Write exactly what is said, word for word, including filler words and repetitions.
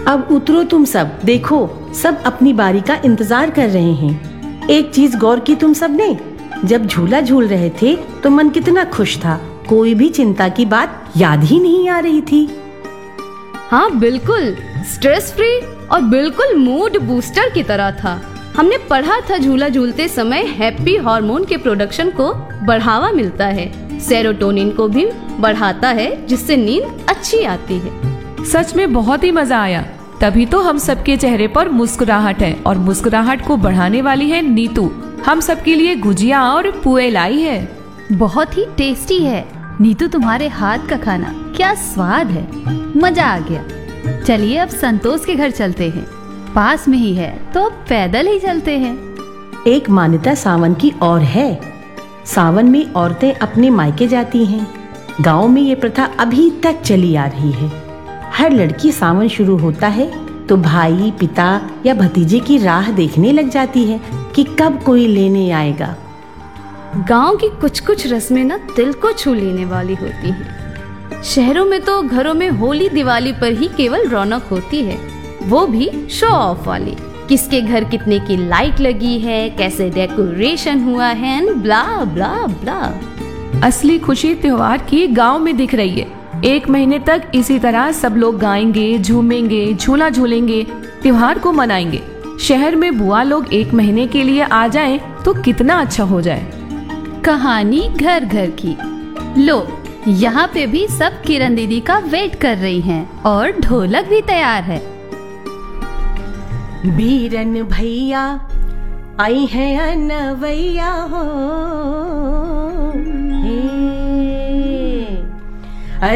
अब उतरो तुम सब, देखो सब अपनी बारी का इंतजार कर रहे हैं। एक चीज गौर की तुम सब ने, जब झूला झूल रहे थे तो मन कितना खुश था, कोई भी चिंता की बात याद ही नहीं आ रही थी। हाँ बिल्कुल, स्ट्रेस फ्री और बिल्कुल मूड बूस्टर की तरह था। हमने पढ़ा था झूला झूलते समय हैप्पी हार्मोन के प्रोडक्शन को बढ़ावा मिलता है, सेरोटोनिन को भी बढ़ाता है, जिससे नींद अच्छी आती है। सच में बहुत ही मजा आया। तभी तो हम सबके चेहरे पर मुस्कुराहट है, और मुस्कुराहट को बढ़ाने वाली है नीतू। हम सबके लिए गुजिया और पुए लाई है। बहुत ही टेस्टी है नीतू, तुम्हारे हाथ का खाना क्या स्वाद है, मजा आ गया। चलिए अब संतोष के घर चलते हैं, पास में ही है तो अब पैदल ही चलते हैं। एक मान्यता सावन की और है। सावन में औरतें अपने मायके जाती हैं। गांव में ये प्रथा अभी तक चली आ रही है। हर लड़की सावन शुरू होता है तो भाई, पिता या भतीजे की राह देखने लग जाती है कि कब कोई लेने आएगा। गांव की कुछ कुछ रस्में ना दिल को छू लेने वाली होती हैं। शहरों में तो घरों में होली दिवाली पर ही केवल रौनक होती है, वो भी शो ऑफ वाली। किसके घर कितने की लाइट लगी है, कैसे डेकोरेशन हुआ है, ब्ला ब्ला ब्ला। असली खुशी त्योहार की गांव में दिख रही है। एक महीने तक इसी तरह सब लोग गाएंगे, झूमेंगे, झूला झूलेंगे, त्योहार को मनाएंगे। शहर में बुआ लोग एक महीने के लिए आ जाएं तो कितना अच्छा हो जाए। कहानी घर घर की। लो, यहाँ पे भी सब किरण दीदी का वेट कर रही हैं और ढोलक भी तैयार है। बीरन भैया आई है अनवैया हो,